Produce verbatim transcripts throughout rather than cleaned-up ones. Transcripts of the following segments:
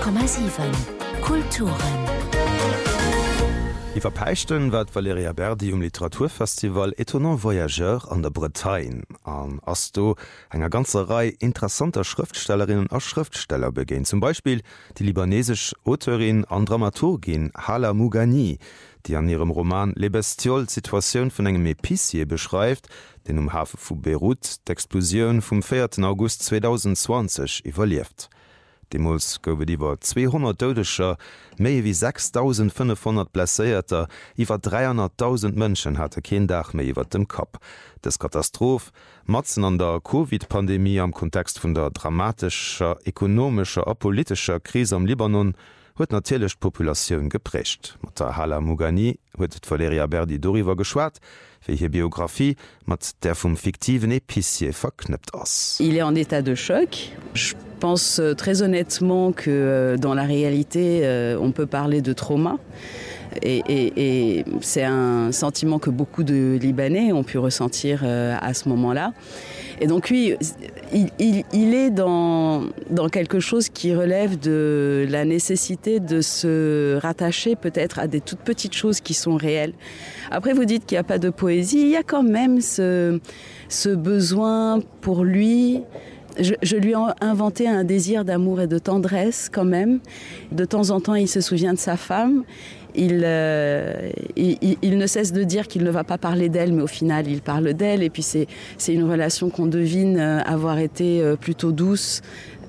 Komma sieben Kulturen. Die verpechten wat Valeria Berdi um Literaturfestival Étonnant Voyageur an der Bretagne an Asto enger ganze Reihe interessanter Schriftstellerinnen und Schriftsteller begehen. Zum Beispiel die libanesisch Autorin und Dramaturgin Hala Mougani, die an ihrem Roman Le Bestiole Situation von engem Épicier beschreibt, den um Hafen vu Beirut d'Explosion vom vierten August zweitausendzwanzig überlebt. Demols gowe iwwer zweihundert Dodescher, méi wie sechstausendfünfhundert Blesséierter, iwwer dreihunderttausend Mënschen hatte kein Dach méi iwwer dem Kap. Des Katastroph matzen an der Covid-Pandemie am Kontext vun der dramatischer, ekonomischer a politischer Krise am Libanon huet natilech Populationun geprecht. Mat der Hala Mougani huet Valeria Berdi doriwer geschwaart, fir hir Biografie mat der vum fiktiven Épicier verknëppt ass. Il est en état de choc. Je pense très honnêtement que dans la réalité, on peut parler de trauma. Et, et, et c'est un sentiment que beaucoup de Libanais ont pu ressentir à ce moment-là. Et donc oui, il, il, il est dans, dans quelque chose qui relève de la nécessité de se rattacher peut-être à des toutes petites choses qui sont réelles. Après, vous dites qu'il n'y a pas de poésie, il y a quand même ce, ce besoin pour lui. Je, je lui ai inventé un désir d'amour et de tendresse quand même. De temps en temps, il se souvient de sa femme. Il, euh, il, il ne cesse de dire qu'il ne va pas parler d'elle, mais au final, il parle d'elle. Et puis, c'est, c'est une relation qu'on devine avoir été plutôt douce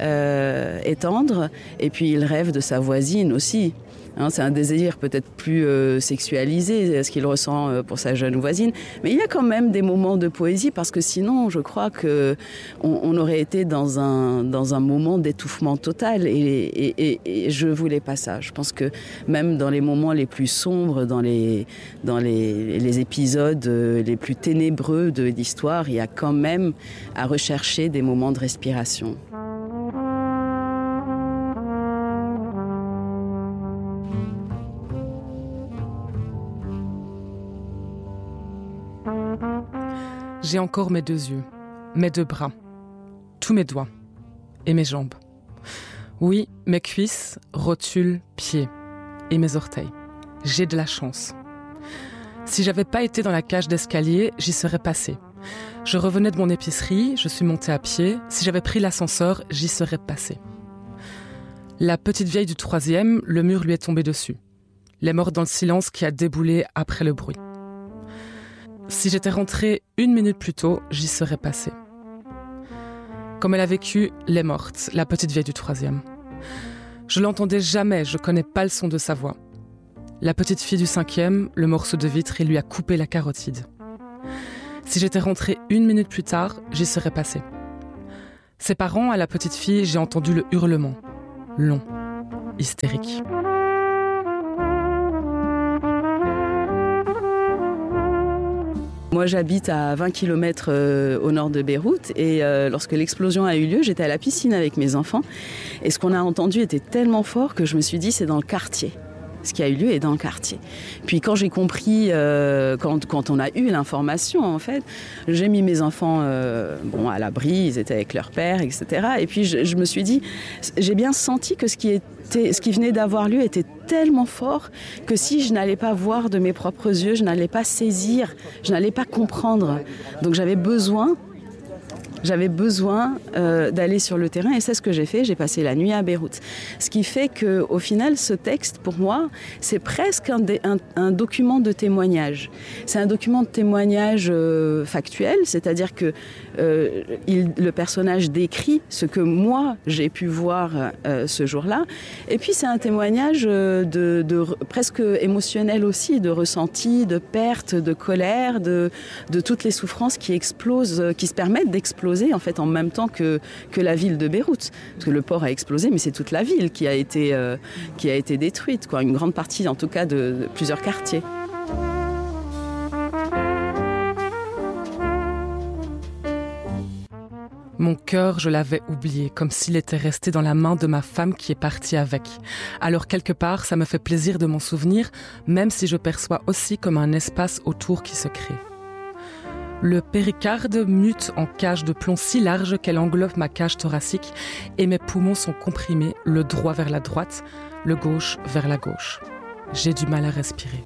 euh, et tendre. Et puis, il rêve de sa voisine aussi. Hein, c'est un désir peut-être plus euh, sexualisé, ce qu'il ressent euh, pour sa jeune voisine. Mais il y a quand même des moments de poésie, parce que sinon, je crois qu'on on aurait été dans un, dans un moment d'étouffement total. Et, et, et, et je ne voulais pas ça. Je pense que même dans les moments les plus sombres, dans les, dans les, les épisodes euh, les plus ténébreux de l'histoire, il y a quand même à rechercher des moments de respiration. J'ai encore mes deux yeux, mes deux bras, tous mes doigts et mes jambes. Oui, mes cuisses, rotules, pieds et mes orteils. J'ai de la chance. Si j'avais pas été dans la cage d'escalier, j'y serais passée. Je revenais de mon épicerie, je suis montée à pied. Si j'avais pris l'ascenseur, j'y serais passée. La petite vieille du troisième, le mur lui est tombé dessus. Elle est morte dans le silence qui a déboulé après le bruit. Si j'étais rentrée une minute plus tôt, j'y serais passée. Comme elle a vécu, elle est morte, la petite vieille du troisième. Je l'entendais jamais, je connais pas le son de sa voix. La petite fille du cinquième, le morceau de vitre, il lui a coupé la carotide. Si j'étais rentrée une minute plus tard, j'y serais passée. Ses parents, à la petite fille, j'ai entendu le hurlement. Long, hystérique. Moi, j'habite à vingt kilomètres euh, au nord de Beyrouth et euh, lorsque l'explosion a eu lieu, j'étais à la piscine avec mes enfants et ce qu'on a entendu était tellement fort que je me suis dit c'est dans le quartier. Ce qui a eu lieu est dans le quartier. Puis quand j'ai compris, euh, quand, quand on a eu l'information, en fait, j'ai mis mes enfants euh, bon, à l'abri, ils étaient avec leur père, et cetera. Et puis je, je me suis dit, j'ai bien senti que ce qui, était, ce qui venait d'avoir lieu était tellement fort que si je n'allais pas voir de mes propres yeux, je n'allais pas saisir, je n'allais pas comprendre. Donc j'avais besoin... J'avais besoin euh, d'aller sur le terrain et c'est ce que j'ai fait, j'ai passé la nuit à Beyrouth. Ce qui fait qu'au final, ce texte, pour moi, c'est presque un, un, un document de témoignage. C'est un document de témoignage euh, factuel, c'est-à-dire que euh, il, le personnage décrit ce que moi, j'ai pu voir euh, ce jour-là. Et puis, c'est un témoignage de, de, de presque émotionnel aussi, de ressenti, de perte, de colère, de, de toutes les souffrances qui explosent, qui se permettent d'exploser en fait en même temps que, que la ville de Beyrouth. Parce que le port a explosé, mais c'est toute la ville qui a été, euh, qui a été détruite, quoi. Une grande partie en tout cas de, de plusieurs quartiers. Mon cœur, je l'avais oublié, comme s'il était resté dans la main de ma femme qui est partie avec. Alors quelque part, ça me fait plaisir de m'en souvenir, même si je perçois aussi comme un espace autour qui se crée. Le péricarde mute en cage de plomb si large qu'elle englobe ma cage thoracique et mes poumons sont comprimés, le droit vers la droite, le gauche vers la gauche. J'ai du mal à respirer.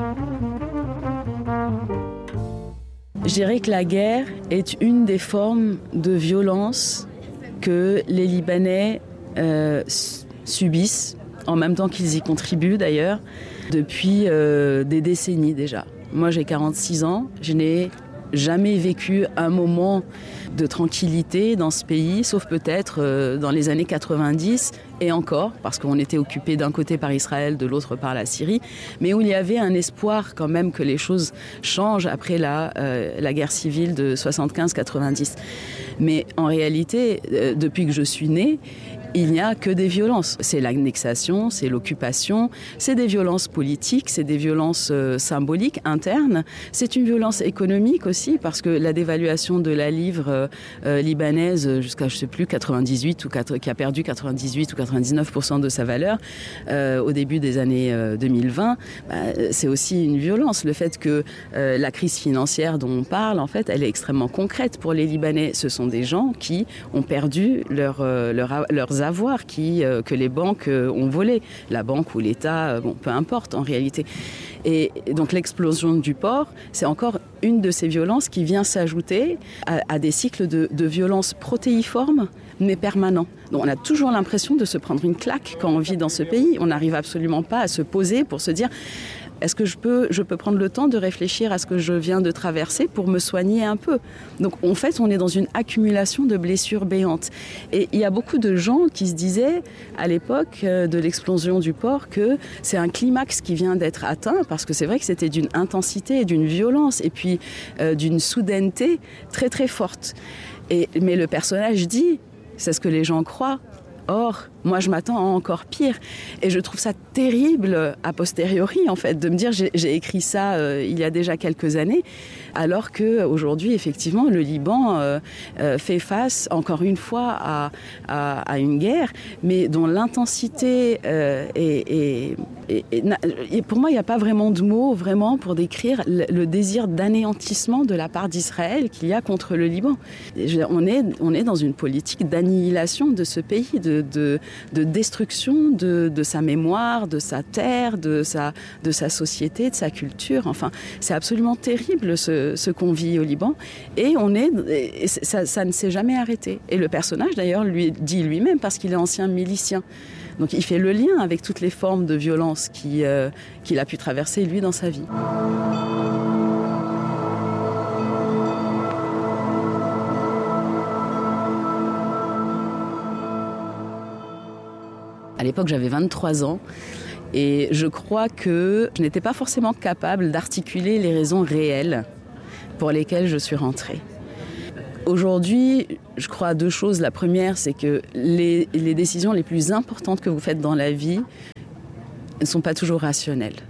Je dirais que la guerre est une des formes de violence que les Libanais euh, subissent, en même temps qu'ils y contribuent d'ailleurs, depuis euh, des décennies déjà. Moi j'ai quarante-six ans, je n'ai jamais vécu un moment de tranquillité dans ce pays, sauf peut-être euh, dans les années quatre-vingt-dix, et encore, parce qu'on était occupé d'un côté par Israël, de l'autre par la Syrie, mais où il y avait un espoir quand même que les choses changent après la, euh, la guerre civile de soixante-quinze quatre-vingt-dix. Mais en réalité, euh, depuis que je suis née, il n'y a que des violences. C'est l'annexation, c'est l'occupation, c'est des violences politiques, c'est des violences euh, symboliques, internes. C'est une violence économique aussi, parce que la dévaluation de la livre euh, libanaise jusqu'à, je ne sais plus, quatre-vingt-dix-huit, ou quatre, qui a perdu quatre-vingt-dix-huit ou quatre-vingt-dix-neuf pour cent de sa valeur euh, au début des années euh, deux mille vingt, bah, c'est aussi une violence. Le fait que euh, la crise financière dont on parle, en fait, elle est extrêmement concrète pour les Libanais. Ce sont des gens qui ont perdu leur, euh, leur, leurs avoirs qui, euh, que les banques euh, ont volé. La banque ou l'État, euh, bon, peu importe en réalité. Et, et donc l'explosion du port, c'est encore une de ces violences qui vient s'ajouter à, à des cycles de, de violences protéiformes, mais permanents. Donc on a toujours l'impression de se prendre une claque quand on vit dans ce pays. On n'arrive absolument pas à se poser pour se dire... Est-ce que je peux, je peux prendre le temps de réfléchir à ce que je viens de traverser pour me soigner un peu? Donc en fait, on est dans une accumulation de blessures béantes. Et il y a beaucoup de gens qui se disaient à l'époque de l'explosion du port que c'est un climax qui vient d'être atteint, parce que c'est vrai que c'était d'une intensité, d'une violence et puis euh, d'une soudaineté très très forte. Et, mais le personnage dit, c'est ce que les gens croient. Or, moi, je m'attends à encore pire. Et je trouve ça terrible a posteriori, en fait, de me dire j'ai, j'ai écrit ça euh, il y a déjà quelques années, alors qu'aujourd'hui, effectivement, le Liban euh, euh, fait face, encore une fois, à, à, à une guerre, mais dont l'intensité euh, est, est, est, est, est... Pour moi, il n'y a pas vraiment de mots, vraiment, pour décrire le, le désir d'anéantissement de la part d'Israël qu'il y a contre le Liban. On est, on est dans une politique d'annihilation de ce pays, de De, de destruction de, de sa mémoire, de sa terre, de sa, de sa société, de sa culture. Enfin, c'est absolument terrible ce, ce qu'on vit au Liban. Et, on est, et ça, ça ne s'est jamais arrêté. Et le personnage, d'ailleurs, lui dit lui-même, parce qu'il est ancien milicien. Donc il fait le lien avec toutes les formes de violence qui, euh, qu'il a pu traverser, lui, dans sa vie. À l'époque, j'avais vingt-trois ans et je crois que je n'étais pas forcément capable d'articuler les raisons réelles pour lesquelles je suis rentrée. Aujourd'hui, je crois à deux choses. La première, c'est que les, les décisions les plus importantes que vous faites dans la vie ne sont pas toujours rationnelles.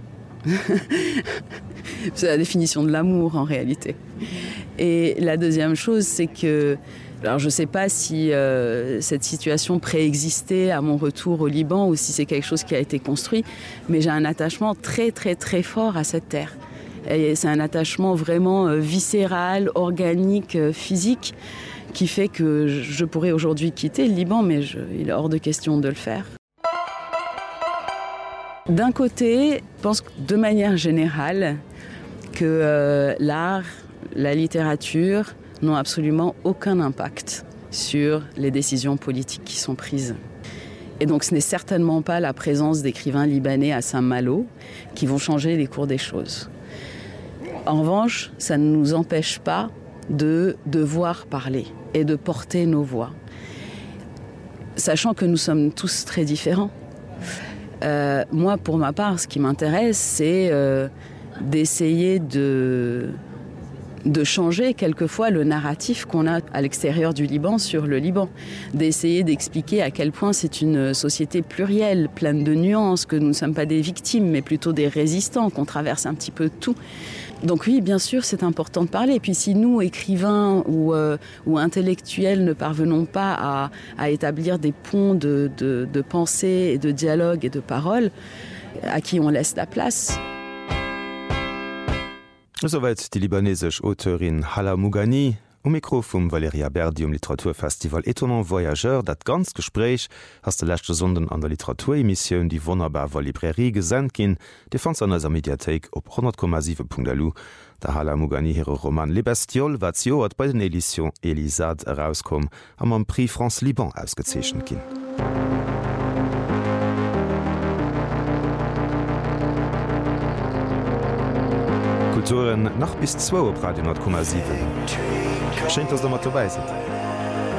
C'est la définition de l'amour en réalité. Et la deuxième chose, c'est que alors je ne sais pas si euh, cette situation préexistait à mon retour au Liban ou si c'est quelque chose qui a été construit, mais j'ai un attachement très très très fort à cette terre. Et c'est un attachement vraiment euh, viscéral, organique, euh, physique, qui fait que je pourrais aujourd'hui quitter le Liban, mais je, il est hors de question de le faire. D'un côté, je pense de manière générale que euh, l'art, la littérature n'ont absolument aucun impact sur les décisions politiques qui sont prises. Et donc ce n'est certainement pas la présence d'écrivains libanais à Saint-Malo qui vont changer les cours des choses. En revanche, ça ne nous empêche pas de devoir parler et de porter nos voix. Sachant que nous sommes tous très différents. Euh, moi, pour ma part, ce qui m'intéresse, c'est euh, d'essayer de... de changer quelquefois le narratif qu'on a à l'extérieur du Liban sur le Liban, d'essayer d'expliquer à quel point c'est une société plurielle, pleine de nuances, que nous ne sommes pas des victimes, mais plutôt des résistants, qu'on traverse un petit peu tout. Donc oui, bien sûr, c'est important de parler. Et puis si nous, écrivains ou, euh, ou intellectuels, ne parvenons pas à, à établir des ponts de, de, de pensée et de dialogue et de parole, à qui on laisse la place ? Soweit die libanesch Autorin Hala Mougani, um Mikro vum Valeria Berdi um Literaturfestival Étonnant Voyageur, dat ganz Gespräch ass de lächte Sonden an der Literaturemissionioun, die wonnerbar war Librairie gesendt ginn, de fand an der Mediathek op hundert Komma sieben Punkt lu. Der Hala Mougani hire Roman Le Bestiol wat Joat bei den Edition Elisade herauskom, am am Prix France Liban ausgezeechen ginn. Kulturen nach bis zwei op Radio hundert Komma sieben. Scheint ass der mat dabei sind.